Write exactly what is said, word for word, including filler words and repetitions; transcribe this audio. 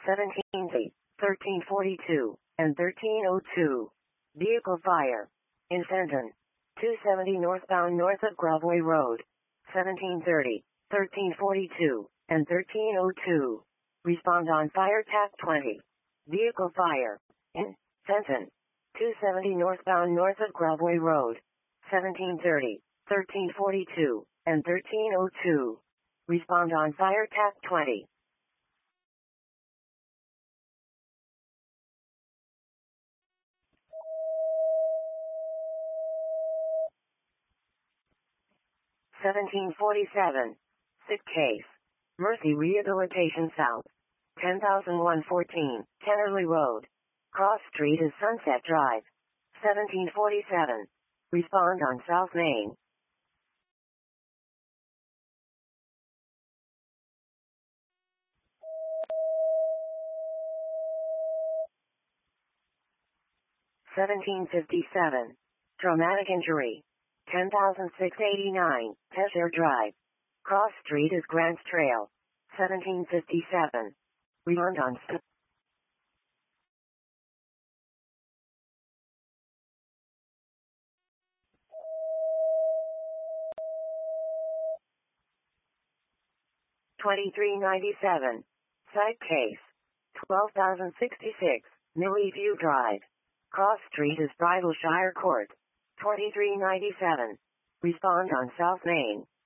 seventeen Z, thirteen forty-two, and thirteen oh two. Vehicle fire. In Fenton. two seventy northbound north of Groveway Road. seventeen thirty, thirteen forty-two, and thirteen oh two. Respond on fire tap twenty. Vehicle fire. In Fenton. two seventy northbound north of Groveway Road. seventeen thirty, thirteen forty-two, and thirteen oh two. Respond on fire tap twenty. seventeen forty-seven. Sick case. Mercy Rehabilitation South. ten thousand one hundred fourteen, Tennerly Road. Cross Street is Sunset Drive. seventeen forty-seven. Respond on South Main. seventeen fifty-seven. Traumatic injury. ten thousand six hundred eighty-nine, Cheshire Drive. Cross Street is Grants Trail. seventeen fifty-seven. Respond on St. twenty-three ninety-seven. Site case. twelve thousand sixty-six, Millie View Drive. Cross Street is Bridalshire Court. twenty-three ninety-seven. Respond on South Main.